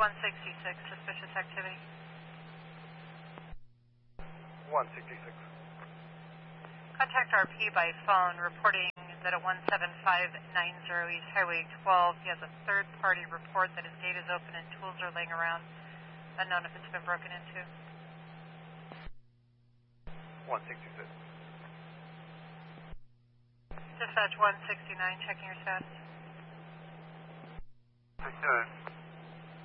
166, suspicious activity. 166. Contact RP by phone reporting that at 17590 East Highway 12, he has a third-party report that his gate is open and tools are laying around, unknown if it's been broken into. 166. Dispatch 169, checking your status. 69.